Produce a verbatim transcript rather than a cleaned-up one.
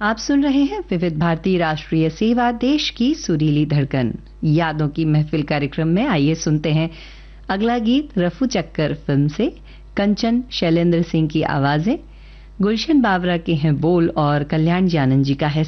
आप सुन रहे हैं विविध भारती राष्ट्रीय सेवा, देश की सुरीली धड़कन। यादों की महफिल कार्यक्रम में आइए सुनते हैं अगला गीत रफू चक्कर फिल्म से। कंचन, शैलेंद्र सिंह की आवाजें, गुलशन बावरा के हैं बोल और कल्याण जानन जी का है